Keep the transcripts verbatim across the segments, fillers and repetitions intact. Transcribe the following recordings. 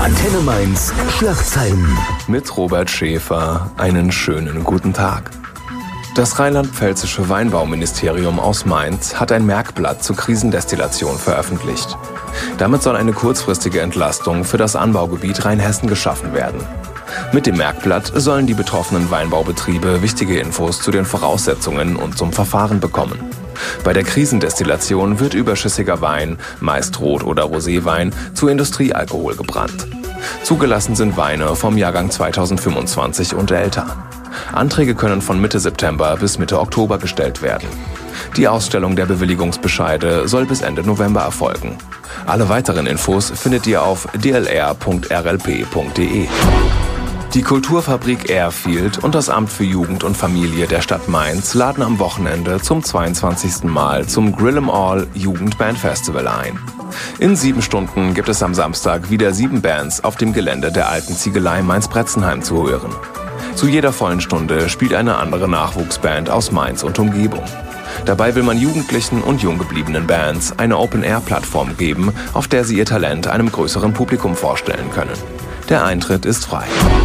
Antenne Mainz, Schlagzeilen. Mit Robert Schäfer, einen schönen guten Tag. Das rheinland-pfälzische Weinbauministerium aus Mainz hat ein Merkblatt zur Krisendestillation veröffentlicht. Damit soll eine kurzfristige Entlastung für das Anbaugebiet Rheinhessen geschaffen werden. Mit dem Merkblatt sollen die betroffenen Weinbaubetriebe wichtige Infos zu den Voraussetzungen und zum Verfahren bekommen. Bei der Krisendestillation wird überschüssiger Wein, meist Rot- oder Roséwein, zu Industriealkohol gebrannt. Zugelassen sind Weine vom Jahrgang zweitausendfünfundzwanzig und älter. Anträge können von Mitte September bis Mitte Oktober gestellt werden. Die Ausstellung der Bewilligungsbescheide soll bis Ende November erfolgen. Alle weiteren Infos findet ihr auf d l r punkt r l p punkt d e. Die Kulturfabrik Airfield und das Amt für Jugend und Familie der Stadt Mainz laden am Wochenende zum zweiundzwanzigsten Mal zum Grill 'em All Jugendbandfestival ein. In sieben Stunden gibt es am Samstag wieder sieben Bands auf dem Gelände der alten Ziegelei Mainz-Bretzenheim zu hören. Zu jeder vollen Stunde spielt eine andere Nachwuchsband aus Mainz und Umgebung. Dabei will man jugendlichen und junggebliebenen Bands eine Open-Air-Plattform geben, auf der sie ihr Talent einem größeren Publikum vorstellen können. Der Eintritt ist frei.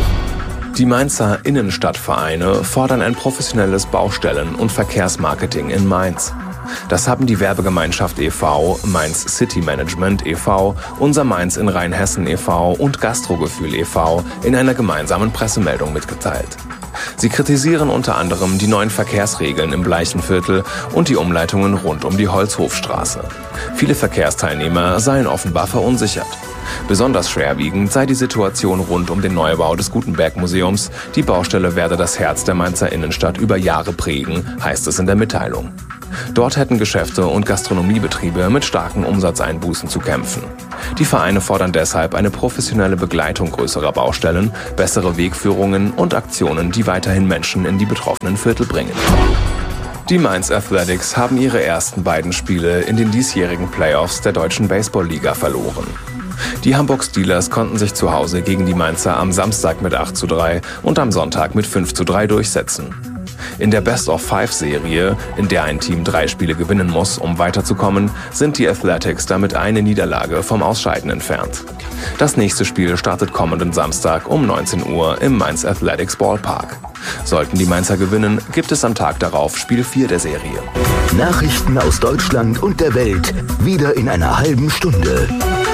Die Mainzer Innenstadtvereine fordern ein professionelles Baustellen- und Verkehrsmarketing in Mainz. Das haben die Werbegemeinschaft e V, Mainz City Management e V, Unser Mainz in Rheinhessen e V und Gastrogefühl e V in einer gemeinsamen Pressemeldung mitgeteilt. Sie kritisieren unter anderem die neuen Verkehrsregeln im Bleichtenviertel und die Umleitungen rund um die Holzhofstraße. Viele Verkehrsteilnehmer seien offenbar verunsichert. Besonders schwerwiegend sei die Situation rund um den Neubau des Gutenberg-Museums. Die Baustelle werde das Herz der Mainzer Innenstadt über Jahre prägen, heißt es in der Mitteilung. Dort hätten Geschäfte und Gastronomiebetriebe mit starken Umsatzeinbußen zu kämpfen. Die Vereine fordern deshalb eine professionelle Begleitung größerer Baustellen, bessere Wegführungen und Aktionen, die weiterhin Menschen in die betroffenen Viertel bringen. Die Mainz Athletics haben ihre ersten beiden Spiele in den diesjährigen Playoffs der Deutschen Baseball-Liga verloren. Die Hamburg Steelers konnten sich zu Hause gegen die Mainzer am Samstag mit acht zu drei und am Sonntag mit fünf zu drei durchsetzen. In der Best-of-Five-Serie, in der ein Team drei Spiele gewinnen muss, um weiterzukommen, sind die Athletics damit eine Niederlage vom Ausscheiden entfernt. Das nächste Spiel startet kommenden Samstag um neunzehn Uhr im Mainz Athletics Ballpark. Sollten die Mainzer gewinnen, gibt es am Tag darauf Spiel vier der Serie. Nachrichten aus Deutschland und der Welt, wieder in einer halben Stunde.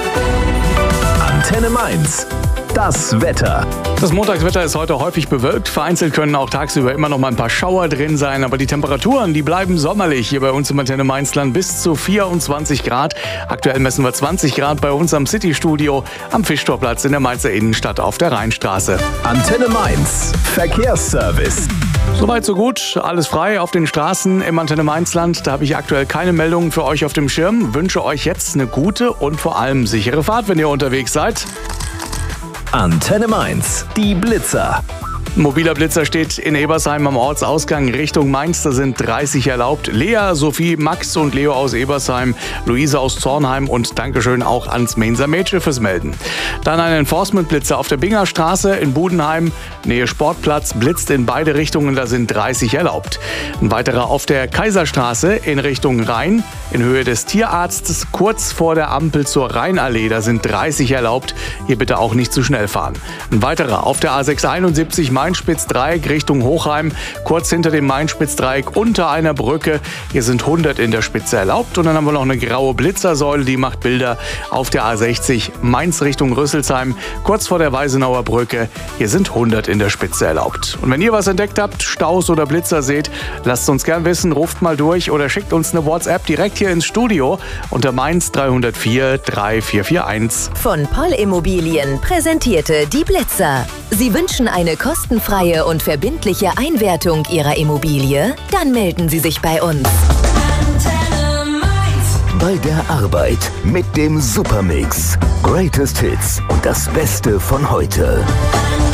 Antenne Mainz. Das Wetter. Das Montagswetter ist heute häufig bewölkt. Vereinzelt können auch tagsüber immer noch mal ein paar Schauer drin sein. Aber die Temperaturen, die bleiben sommerlich hier bei uns im Antenne Mainzland bis zu vierundzwanzig Grad. Aktuell messen wir zwanzig Grad bei uns am City-Studio am Fischtorplatz in der Mainzer Innenstadt auf der Rheinstraße. Antenne Mainz. Verkehrsservice. Soweit so gut, alles frei auf den Straßen im Antenne Mainzland. Da habe ich aktuell keine Meldungen für euch auf dem Schirm. Wünsche euch jetzt eine gute und vor allem sichere Fahrt, wenn ihr unterwegs seid. Antenne Mainz, die Blitzer. Ein mobiler Blitzer steht in Ebersheim am Ortsausgang Richtung Mainz. Da sind dreißig erlaubt. Lea, Sophie, Max und Leo aus Ebersheim, Luise aus Zornheim und Dankeschön auch ans Mainzer Mädchen fürs Melden. Dann ein Enforcement-Blitzer auf der Bingerstraße in Budenheim, Nähe Sportplatz, blitzt in beide Richtungen, da sind dreißig erlaubt. Ein weiterer auf der Kaiserstraße in Richtung Rhein, in Höhe des Tierarztes, kurz vor der Ampel zur Rheinallee, da sind dreißig erlaubt. Hier bitte auch nicht zu schnell fahren. Ein weiterer auf der A sechshunderteinundsiebzig Main-Spitz-Dreieck Richtung Hochheim, kurz hinter dem Main-Spitz-Dreieck unter einer Brücke. Hier sind hundert in der Spitze erlaubt. Und dann haben wir noch eine graue Blitzersäule, die macht Bilder auf der A sechzig Mainz Richtung Rüsselsheim, kurz vor der Weisenauer Brücke. Hier sind hundert in der Spitze erlaubt. Und wenn ihr was entdeckt habt, Staus oder Blitzer seht, lasst uns gern wissen, ruft mal durch oder schickt uns eine WhatsApp direkt hier ins Studio unter Mainz drei null vier drei vier vier eins. Von Poll Immobilien präsentierte die Blitzer. Sie wünschen eine kostenfreie und verbindliche Einwertung Ihrer Immobilie? Dann melden Sie sich bei uns. Bei der Arbeit mit dem Supermix. Greatest Hits und das Beste von heute.